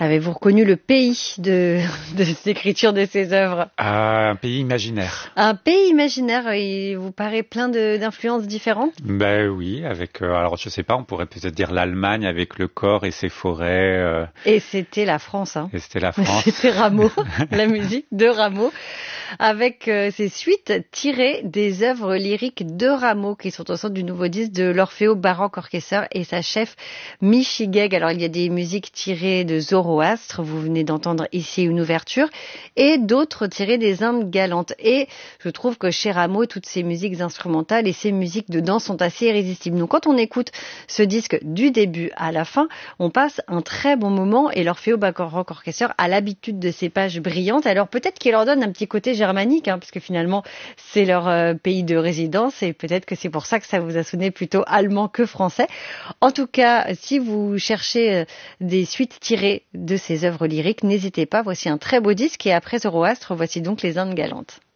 Avez-vous reconnu le pays de l'écriture de ces œuvres? Un pays imaginaire. Un pays imaginaire, il vous paraît plein d'influences différentes? Ben oui, avec alors je sais pas, on pourrait peut-être dire l'Allemagne avec le corps et ses forêts. Et c'était la France, hein. Et c'était la France. C'était Rameau, la musique de Rameau, avec ces suites tirées des œuvres lyriques de Rameau qui sont au centre du nouveau disque de l'Orfeo Baroque Orchestra et sa chef Michi Guegg. Alors il y a des musiques tirées de Zoroastre, vous venez d'entendre ici une ouverture, et d'autres tirées des Indes galantes. Et je trouve que chez Rameau, toutes ces musiques instrumentales et ces musiques de danse sont assez irrésistibles. Donc quand on écoute ce disque du début à la fin, on passe un très bon moment et l'Orfeo Baroque Orchestra a l'habitude de ces pages brillantes. Alors peut-être qu'il leur donne un petit côté germanique, hein, parce que finalement c'est leur pays de résidence et peut-être que c'est pour ça que ça vous a sonné plutôt allemand que français. En tout cas, si vous cherchez des suites tirées de ces œuvres lyriques, n'hésitez pas, voici un très beau disque et après Zoroastre, voici donc les Indes galantes.